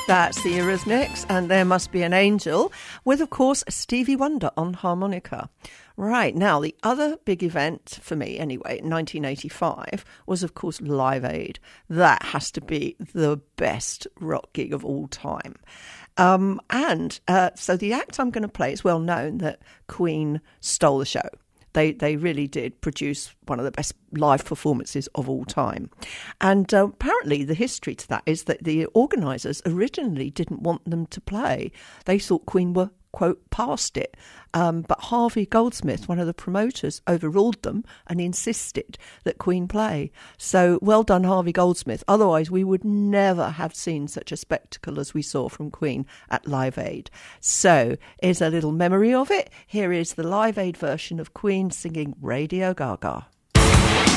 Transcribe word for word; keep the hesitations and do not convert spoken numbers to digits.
That's the Eurythmics and There Must Be an Angel, with, of course, Stevie Wonder on harmonica. Right, now, the other big event, for me anyway, in nineteen eighty-five, was, of course, Live Aid. That has to be the best rock gig of all time. Um, and uh, so the act I'm going to play, it's well known that Queen stole the show. They they really did produce one of the best live performances of all time. And uh, apparently the history to that is that the organisers originally didn't want them to play. They thought Queen were, quote, past it. Um, but Harvey Goldsmith, one of the promoters, overruled them and insisted that Queen play. So well done, Harvey Goldsmith. Otherwise, we would never have seen such a spectacle as we saw from Queen at Live Aid. So here's a little memory of it. Here is the Live Aid version of Queen singing Radio Gaga.